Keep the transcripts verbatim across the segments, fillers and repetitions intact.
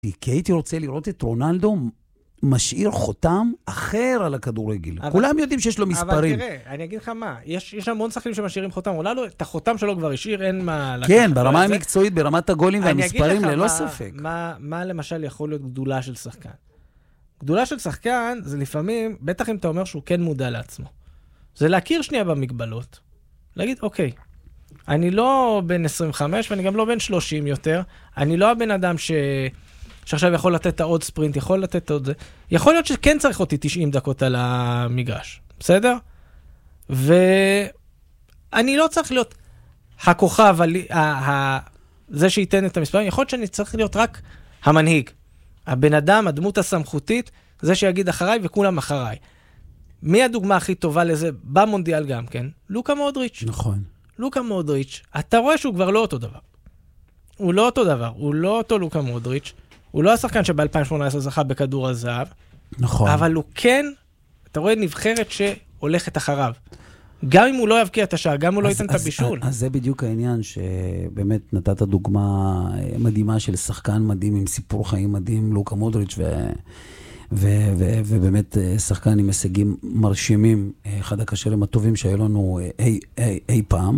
כי הייתי רוצה לראות את רונלדו משאיר חותם אחר על הכדורגל. אבל, כולם יודעים שיש לו מספרים. אבל תראה, אני אגיד לך מה, יש, יש המון שחקנים שמשאירים חותם, רונלדו, את החותם שלו כבר השאיר, אין מה... כן, ברמה המקצועית, ברמת הגולים והמספרים, ללא ספק. מה, מה למשל יכול להיות גדולה של שחקן? גדולה של שחקן זה לפעמים, בטח אם אתה אומר שהוא כן מודע לעצמו. זה להכיר שנייה במגבלות. להגיד, אוקיי, אני לא בן עשרים וחמש ואני גם לא בן שלושים יותר. אני לא הבן אדם ש... שעכשיו יכול לתת את העוד ספרינט, יכול לתת עוד זה. יכול להיות שכן צריך אותי תשעים דקות על המגרש. בסדר? ואני לא צריך להיות הכוכב, ה... ה... זה שייתן את המספרים. יכול להיות שאני צריך להיות רק המנהיג. הבן אדם, הדמות הסמכותית, זה שיגיד אחריי וכולם אחריי. מי הדוגמה הכי טובה לזה? במונדיאל גם, כן? לוקה מודריץ'. נכון. לוקה מודריץ', אתה רואה שהוא כבר לא אותו דבר. הוא לא אותו דבר. הוא לא אותו לוקה מודריץ'. הוא לא השחקן שב-אלפיים שמונה עשרה זכה בכדור הזהב. נכון. אבל הוא כן, אתה רואה נבחרת שהולכת אחריו. גם אם הוא לא יבקיע את השער, גם אם הוא לא ייתן את הבישול. אז זה בדיוק העניין שבאמת נתת דוגמה מדהימה של שחקן מדהים עם סיפור חיים מדהים, לוקה מודריץ' ו... ו- ו- ובאמת שחקן עם הישגים מרשימים, אחד הקשרים הטובים שהיו לנו אי, אי, אי פעם.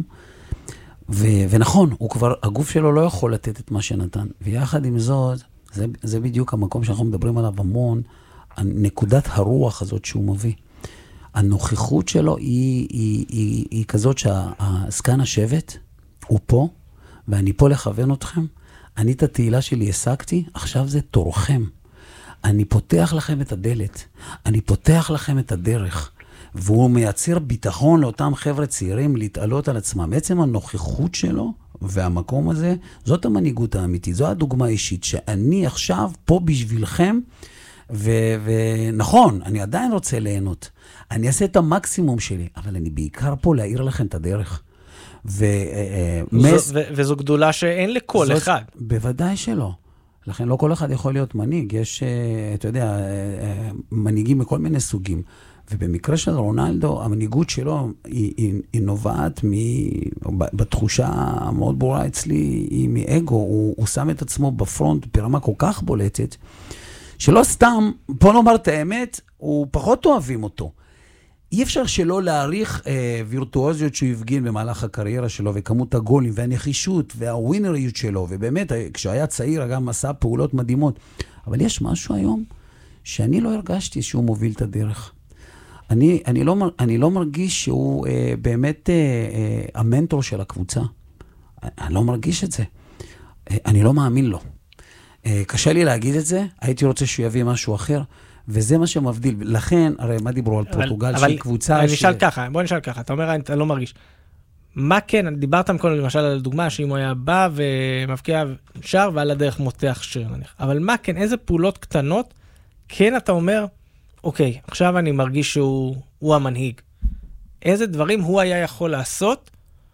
ו- ונכון, הוא כבר, הגוף שלו לא יכול לתת את מה שנתן. ויחד עם זאת, זה, זה בדיוק המקום שאנחנו מדברים עליו המון, נקודת הרוח הזאת שהוא מביא. הנוכחות שלו היא, היא, היא, היא כזאת שהסקן השבט הוא פה, ואני פה לכוון אתכם. אני את התהילה שלי השגתי, עכשיו זה תורכם. אני פותח לכם את הדלת, אני פותח לכם את הדרך, והוא מייצר ביטחון לאותם חבר'ה צעירים להתעלות על עצמם. בעצם הנוכחות שלו והמקום הזה, זאת המנהיגות האמיתית, זו הדוגמה האישית, שאני עכשיו פה בשבילכם, ו- ונכון, אני עדיין רוצה ליהנות, אני אעשה את המקסימום שלי, אבל אני בעיקר פה להעיר לכם את הדרך. ו- וזו, ו- וזו גדולה שאין לכל זאת, אחד. בוודאי שלא. לכן לא כל אחד יכול להיות מנהיג, יש, אתה יודע, מנהיגים מכל מיני סוגים. ובמקרה של רונלדו, המנהיגות שלו היא, היא, היא נובעת מ, בתחושה המאוד ברורה אצלי, היא מאגו, הוא, הוא שם את עצמו בפרונט ברמה כל כך בולטת, שלא סתם, בוא נאמר את האמת, הוא פחות אוהבים אותו. אי אפשר שלא להעריך אה, וירטואוזיות שהוא הפגין במהלך הקריירה שלו, וכמות הגולים והנחישות והווינריות שלו, ובאמת, כשהיה צעיר, גם עשה פעולות מדהימות. אבל יש משהו היום שאני לא הרגשתי שהוא מוביל את הדרך. אני, אני, לא, אני לא מרגיש שהוא אה, באמת אה, אה, המנטור של הקבוצה. אני לא מרגיש את זה. אה, אני לא מאמין לו. אה, קשה לי להגיד את זה, הייתי רוצה שהוא יביא משהו אחר, וזה מה שמבדיל. לכן, הרי מה דיברו על פורטוגל, שהיא קבוצה... אבל אני נשאל ככה, בוא נשאל ככה, אתה אומר, אתה לא מרגיש. מה כן, דיברת מקודם למשל על דוגמה, שאם הוא היה בא ומבקיע שער, ועל הדרך מותח שריר נניח. אבל מה כן, איזה פעולות קטנות, כן אתה אומר, אוקיי, עכשיו אני מרגיש שהוא הוא המנהיג. איזה דברים הוא היה יכול לעשות,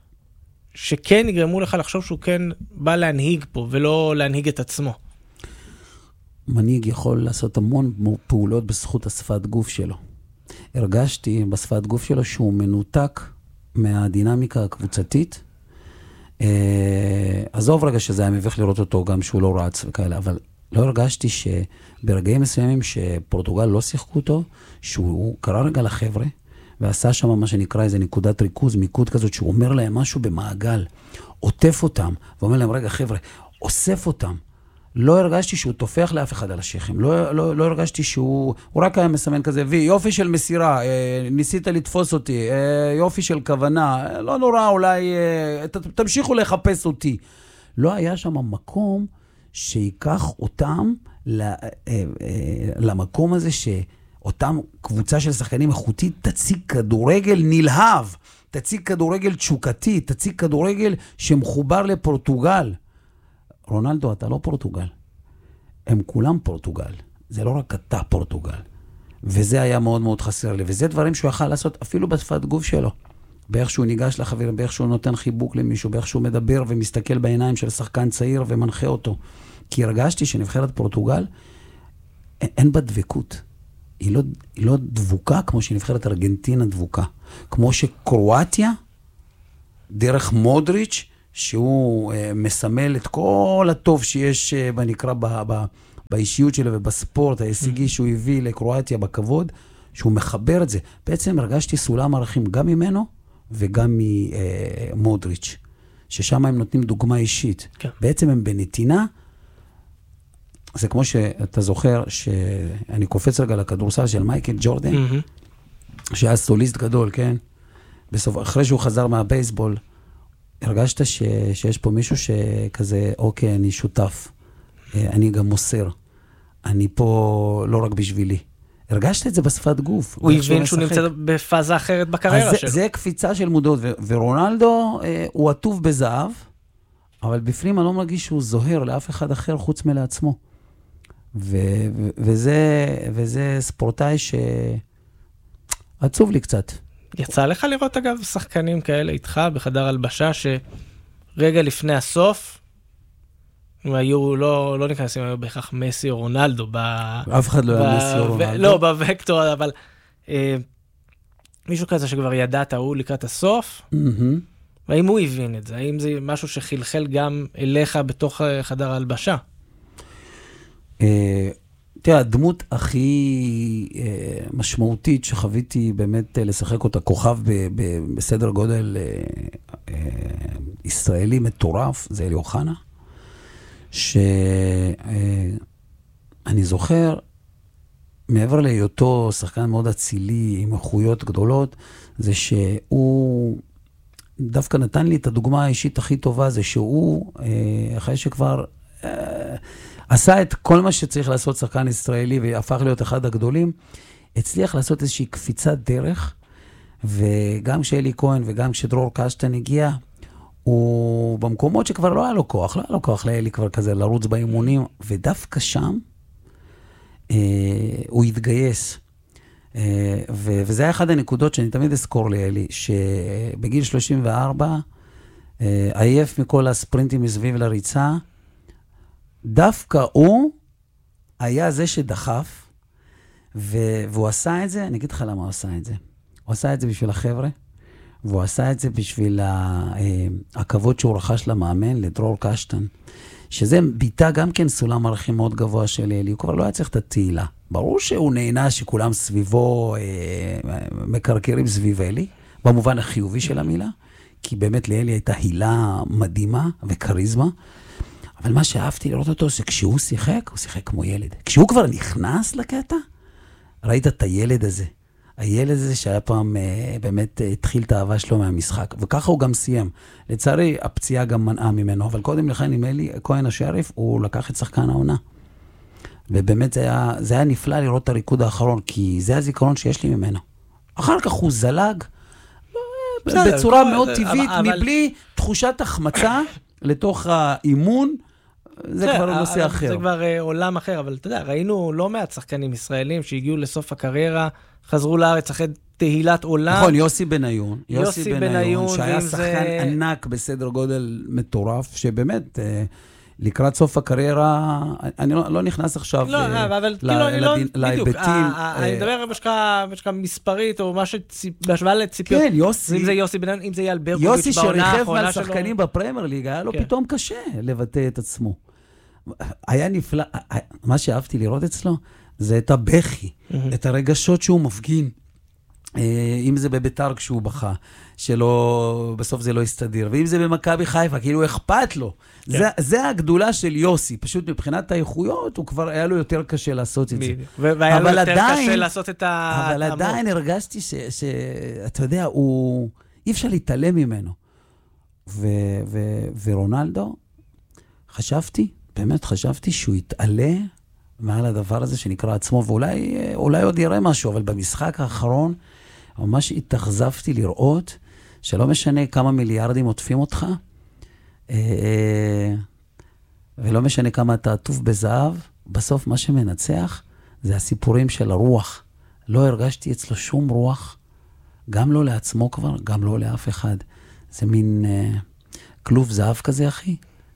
שכן יגרמו לך לחשוב שהוא כן בא להנהיג פה, ולא להנהיג את עצמו. מנהיג יכול לעשות המון פעולות בזכות השפת גוף שלו. הרגשתי בשפת גוף שלו שהוא מנותק מהדינמיקה הקבוצתית. עזוב רגע שזה היה מביך לראות אותו גם שהוא לא רץ וכאלה, אבל לא הרגשתי שברגעים מסוימים שפורטוגל לא שיחקו אותו, שהוא קרא רגע לחבר'ה, ועשה שם מה שנקרא איזה נקודת ריכוז, מיקוד כזאת, שהוא אומר להם משהו במעגל, עוטף אותם, ואומר להם, רגע חבר'ה, אוסף אותם. לא הרגשתי שהוא תופח לאף אחד על השכם, לא, לא, לא הרגשתי שהוא, הוא רק היה מסמן כזה, וי, יופי של מסירה, אה, ניסית לתפוס אותי, אה, יופי של כוונה, אה, לא נורא, אולי, אה, ת, תמשיכו לחפש אותי. לא היה שם מקום שיקח אותם ל, אה, אה, למקום הזה שאותם קבוצה של שחקנים איכותית תציג כדורגל נלהב, תציג כדורגל תשוקתי, תציג כדורגל שמחובר לפורטוגל. רונלדו, אתה לא פורטוגל. הם כולם פורטוגל. זה לא רק אתה פורטוגל. וזה היה מאוד מאוד חסר לי. וזה דברים שהוא יכל לעשות אפילו בשפת גוף שלו. באיך שהוא ניגש לחברים, באיך שהוא נותן חיבוק למישהו, באיך שהוא מדבר ומסתכל בעיניים של שחקן צעיר ומנחה אותו. כי הרגשתי שנבחרת פורטוגל, אין בה דבקות. היא לא, היא לא דבוקה כמו שנבחרת ארגנטינה דבוקה. כמו שקרואטיה, דרך מודריץ', שהוא uh, מסמל את כל הטוב שיש, uh, בנקרא, ב, ב, באישיות שלו ובספורט ההישגי שהוא הביא לקרואטיה בכבוד, שהוא מחבר את זה. בעצם הרגשתי סולם ערכים גם ממנו וגם ממודריץ', ששם הם נותנים דוגמה אישית. כן. בעצם הם בנתינה, זה כמו שאתה זוכר, שאני קופץ רגע לכדורסל של מייקל ג'ורדן, mm-hmm. שהיה סוליסט גדול, כן? בסוף, אחרי שהוא חזר מהבייסבול, הרגשת ש, שיש פה מישהו שכזה, אוקיי, אני שותף, אני גם מוסר, אני פה לא רק בשבילי. הרגשת את זה בשפת גוף. הוא הבין שהוא נמצא בפאזה אחרת בקריירה שלו. זה קפיצה של מודעות, ו- ורונלדו הוא עטוב בזהב, אבל בפנים אני לא מרגיש שהוא זוהר לאף אחד אחר חוץ מלעצמו. ו- ו- וזה, וזה ספורטאי שעצוב לי קצת. יצא לך לראות אגב שחקנים כאלה איתך בחדר הלבשה שרגע לפני הסוף הם היו, לא, לא נכנסים, היו בהכרח מסי או רונלדו. ב, אף אחד לא היה מסי או רונלדו. לא, בווקטור, אבל אה, מישהו כזה שכבר ידעת הוא לקראת הסוף, mm-hmm. והאם הוא הבין את זה? האם זה משהו שחלחל גם אליך בתוך חדר הלבשה? אה... תראה, הדמות הכי אה, משמעותית שחוויתי באמת אה, לשחק אותה, כוכב ב, ב, בסדר גודל אה, אה, ישראלי מטורף, זה אלי אוחנה, שאני אה, זוכר, מעבר להיותו שחקן מאוד אצילי, עם איכויות גדולות, זה שהוא דווקא נתן לי את הדוגמה האישית הכי טובה, זה שהוא, אה, אחרי שכבר... אה, עשה את כל מה שצריך לעשות שחקן ישראלי, והפך להיות אחד הגדולים, הצליח לעשות איזושהי קפיצת דרך, וגם כשאלי כהן וגם כשדרור קשטן הגיע, הוא במקומות שכבר לא היה לו כוח, לא היה לו כוח לאלי כבר כזה לרוץ באימונים, ודווקא שם אה, הוא התגייס. אה, ו- וזה היה אחד הנקודות שאני תמיד אזכור לאלי, שבגיל שלושים וארבע, אה, עייף מכל הספרינטים מסביב לריצה, דווקא הוא היה זה שדחף, ו- והוא עשה את זה, אני אגיד לך למה הוא עשה את זה. הוא עשה את זה בשביל החבר'ה, והוא עשה את זה בשביל ה- הכבוד שהוא רכש למאמן, לדרור קשטן, שזה ביטא גם כן סולם ערכים מאוד גבוה של אלי, הוא כבר לא היה צריך את התהילה. ברור שהוא נהנה שכולם סביבו אה, מקרקרים סביב אלי, במובן החיובי של המילה, כי באמת לאלי הייתה הילה מדהימה וקריזמה, אבל מה שאהבתי לראות אותו, שכשהוא שיחק, הוא שיחק כמו ילד. כשהוא כבר נכנס לקטע, ראית את הילד הזה. הילד הזה שהיה פעם אה, באמת אה, התחיל את האהבה שלו מהמשחק. וככה הוא גם סיים. לצערי, הפציעה גם מנעה ממנו, אבל קודם לכן, עם אלי כהן השריף, הוא לקח את שחקן העונה. ובאמת זה היה, זה היה נפלא לראות את הריקוד האחרון, כי זה הזיכרון שיש לי ממנו. אחר כך הוא זלג, בצורה מאוד טבעית, מבלי תחושת החמצה לתוך האימון, זה כבר נושא אחר. זה כבר עולם אחר, אבל אתה יודע, ראינו לא מעט שחקנים ישראלים שהגיעו לסוף הקריירה, חזרו לארץ אחרי תהילת עולם. נכון, יוסי בניון. יוסי בניון, שהיה שחקן ענק בסדר גודל מטורף, שבאמת... לקראת סוף הקריירה, אני לא, לא נכנס עכשיו לא, אבל להיבטים. אני מדבר בשכה מספרית, או משהו בהשוואה לציפיות. כן, יוסי. אם זה יוסי בנן, אם זה יאל ברקוביץ' בעונה האחרונה שלו. יוסי שריחף מהשחקנים בפרמייר ליג, היה לו פתאום קשה לבטא את עצמו. היה נפלא, מה שאהבתי לראות אצלו, זה את הבכי, את הרגשות שהוא מפגין. אם זה בביתר כשהוא בכה, שלא, בסוף זה לא יסתדיר, ואם זה במכבי חיפה, כאילו אכפת לו. כן. זה, זה הגדולה של יוסי, פשוט מבחינת האיכויות, הוא כבר היה לו יותר קשה לעשות את זה. והיה לו יותר עדיין, קשה לעשות את ה... אבל המור. עדיין הרגשתי ש, ש, אתה יודע, הוא, אי אפשר להתעלם ממנו. ו, ו, ורונלדו, חשבתי, באמת חשבתי שהוא יתעלה מעל הדבר הזה שנקרא עצמו, ואולי אולי עוד יראה משהו, אבל במשחק האחרון, ממש התאכזבתי לראות, שלא משנה כמה מיליארדים עוטפים אותך, ולא משנה כמה אתה עטוף בזהב, בסוף מה שמנצח זה הסיפורים של הרוח. לא הרגשתי אצלו שום רוח, גם לא לעצמו כבר, גם לא לאף אחד. זה מין אה, כלוב זהב כזה, אחי,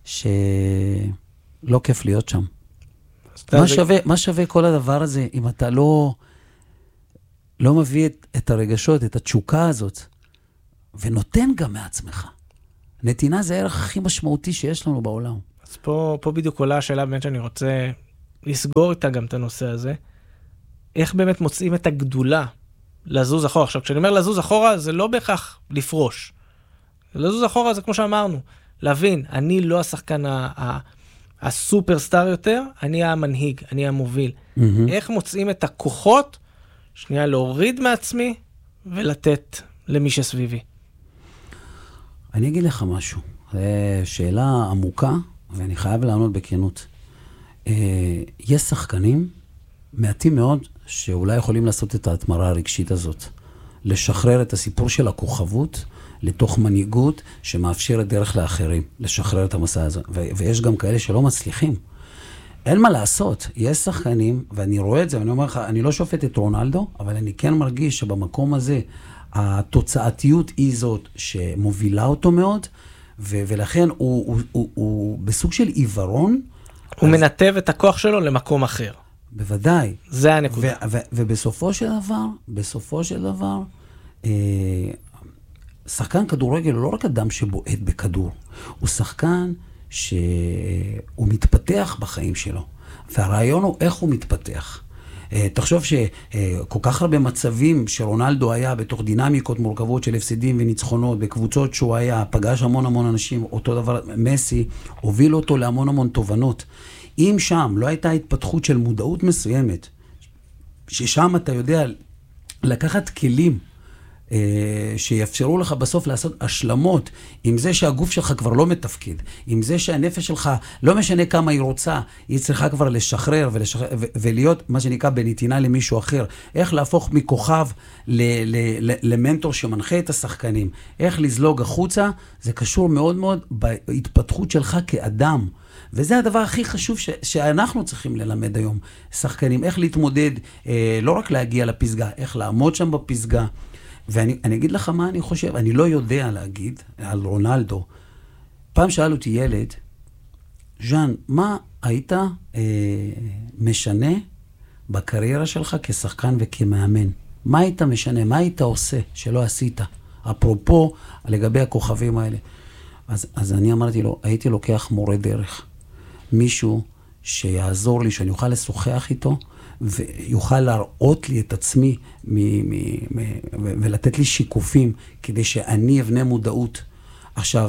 שלא כיף להיות שם. מה שווה, מה שווה כל הדבר הזה, אם אתה לא, לא מביא את, את הרגשות, את התשוקה הזאת, ונותן גם מעצמך. נתינה זה הערך הכי משמעותי שיש לנו בעולם. אז פה, פה בדיוק עולה השאלה באמת שאני רוצה לסגור איתה גם את הנושא הזה, איך באמת מוצאים את הגדולה לזוז אחורה. עכשיו, כשאני אומר לזוז אחורה, זה לא בהכרח לפרוש. לזוז אחורה זה כמו שאמרנו, להבין, אני לא השחקן ה- ה- הסופרסטאר יותר, אני המנהיג, אני המוביל. Mm-hmm. איך מוצאים את הכוחות, שנייה להוריד מעצמי, ולתת למי שסביבי. אני אגיד לך משהו. זו שאלה עמוקה, ואני חייב לענות בכנות. יש שחקנים מעטים מאוד, שאולי יכולים לעשות את ההתמרה הרגשית הזאת. לשחרר את הסיפור של הכוכבות, לתוך מנהיגות שמאפשרת דרך לאחרים, לשחרר את המסע הזה. ו- ויש גם כאלה שלא מצליחים. אין מה לעשות. יש שחקנים, ואני רואה את זה, ואני אומר לך, אני לא שופט את רונלדו, אבל אני כן מרגיש שבמקום הזה, התוצאתיות היא זאת שמובילה אותו מאוד, ו- ולכן הוא, הוא, הוא, הוא בסוג של עיוורון. הוא אז... מנתב את הכוח שלו למקום אחר. בוודאי. זה הנקודה. ו- ו- ובסופו של דבר, בסופו של דבר, אה, שחקן כדורגל הוא לא רק אדם שבועט בכדור, הוא שחקן שהוא מתפתח בחיים שלו, והרעיון הוא איך הוא מתפתח. תחשוב שכל כך הרבה מצבים שרונלדו היה בתוך דינמיקות מורכבות של הפסדים וניצחונות, בקבוצות שהוא היה, פגש המון המון אנשים, אותו דבר מסי, הוביל אותו להמון המון תובנות. אם שם לא הייתה התפתחות של מודעות מסוימת, ששם אתה יודע לקחת כלים, שיאפשרו לך בסוף לעשות השלמות עם זה שהגוף שלך כבר לא מתפקיד, עם זה שהנפש שלך לא משנה כמה היא רוצה, היא צריכה כבר לשחרר ולשחרר, ו- ולהיות מה שנקרא בנתינה למישהו אחר. איך להפוך מכוכב ל- ל- ל- למנטור שמנחה את השחקנים, איך לזלוג החוצה, זה קשור מאוד מאוד בהתפתחות שלך כאדם. וזה הדבר הכי חשוב ש- שאנחנו צריכים ללמד היום, שחקנים, איך להתמודד, אה, לא רק להגיע לפסגה, איך לעמוד שם בפסגה. ואני אני אגיד לך מה אני חושב, אני לא יודע להגיד על רונלדו. פעם שאל אותי ילד, ז'אן, מה היית אה, משנה בקריירה שלך כשחקן וכמאמן? מה היית משנה? מה היית עושה שלא עשית? אפרופו, לגבי הכוכבים האלה. אז, אז אני אמרתי לו, הייתי לוקח מורה דרך. מישהו שיעזור לי, שאני אוכל לשוחח איתו, ויוכל להראות לי את עצמי מ- מ- מ- ולתת לי שיקופים כדי שאני אבנה מודעות. עכשיו,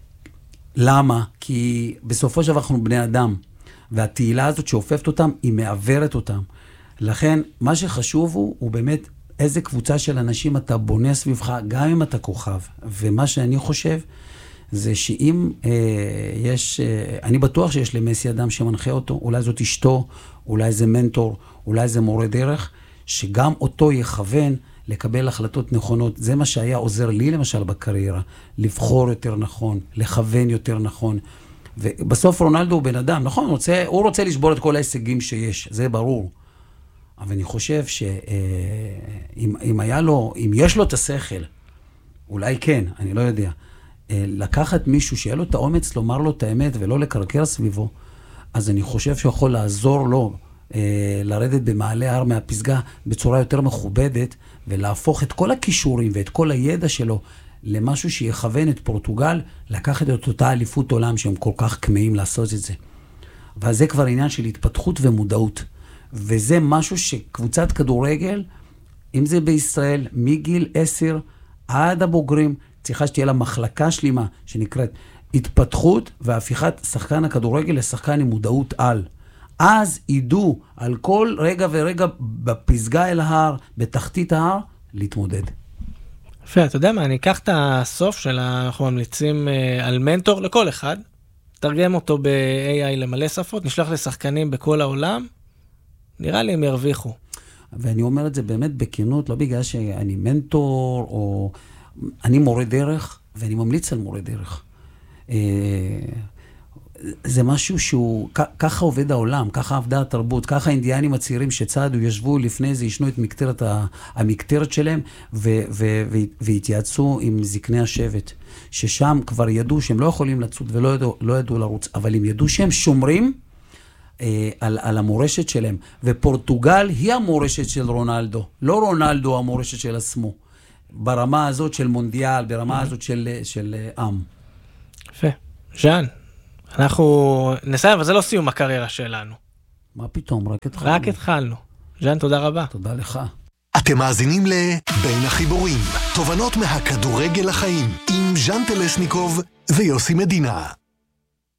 למה? כי בסופו של דבר אנחנו בני אדם, והתהילה הזאת שהופפת אותם היא מעברת אותם. לכן מה שחשוב הוא, הוא באמת איזה קבוצה של אנשים אתה בונה סביבך, גם אם אתה כוכב. ומה שאני חושב זה שאם אה, יש, אה, אני בטוח שיש למסי אדם שמנחה אותו, אולי זאת אשתו, אולי זה מנטור, אולי זה מורה דרך, שגם אותו יכוון לקבל החלטות נכונות. זה מה שהיה עוזר לי למשל בקריירה, לבחור יותר נכון, לכוון יותר נכון. ובסוף רונלדו הוא בן אדם, נכון, הוא רוצה, הוא רוצה לשבור את כל ההישגים שיש, זה ברור. אבל אני חושב שאם אם היה לו, אם יש לו את השכל, אולי כן, אני לא יודע, לקחת מישהו שיהיה לו את האומץ לומר לו את האמת ולא לקרקר סביבו, אז אני חושב שיכול לעזור לו אה, לרדת במעלה הר מהפסגה בצורה יותר מכובדת, ולהפוך את כל הכישורים ואת כל הידע שלו למשהו שיכוון את פורטוגל, לקחת את אותה אליפות עולם שהם כל כך כמאים לעשות את זה. ואז זה כבר עניין של התפתחות ומודעות. וזה משהו שקבוצת כדורגל, אם זה בישראל, מגיל עשר עד הבוגרים, צריכה שתהיה לה מחלקה שלמה שנקראת התפתחות והפיכת שחקן הכדורגל לשחקן עם מודעות על. אז ידעו על כל רגע ורגע בפסגה אל ההר, בתחתית ההר, להתמודד. יפה, אתה יודע מה, אני אקח את הסוף של אנחנו ממליצים אה, על מנטור לכל אחד, תרגם אותו ב-איי איי למלא שפות, נשלח לשחקנים בכל העולם, נראה לי הם ירוויחו. ואני אומר את זה באמת בכנות, לא בגלל שאני מנטור, או אני מורה דרך, ואני ממליץ על מורה דרך. זה משהו שהוא, ככה עובד העולם, ככה עבדה התרבות, ככה האינדיאנים הצעירים שצעדו, ישבו לפני זה, ישנו את מקטרת, המקטרת שלהם, ו- ו- ו- והתייעצו עם זקני השבט, ששם כבר ידעו שהם לא יכולים לצוד ולא ידעו, לא ידעו לרוץ, אבל הם ידעו שהם שומרים אה, על, על המורשת שלהם, ופורטוגל היא המורשת של רונלדו, לא רונלדו המורשת של עצמו, ברמה הזאת של מונדיאל, ברמה הזאת של, של עם. יפה. ז'אן, אנחנו נסיים, אבל זה לא סיום הקריירה שלנו. מה פתאום, רק התחלנו. רק התחלנו. ז'אן, תודה רבה. תודה לך. אתם מאזינים לבין החיבורים, תובנות מהכדורגל לחיים, עם ז'אן טלסניקוב ויוסי מדינה.